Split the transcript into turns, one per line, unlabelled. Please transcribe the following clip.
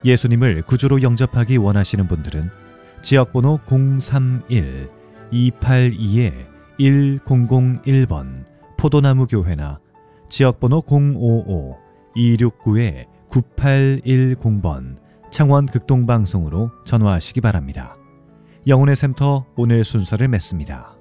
예수님을 구주로 영접하기 원하시는 분들은 지역번호 031-282-1001번 포도나무 교회나 지역번호 055-269-9810번 창원 극동방송으로 전화하시기 바랍니다. 영혼의 샘터 오늘 순서를 맺습니다.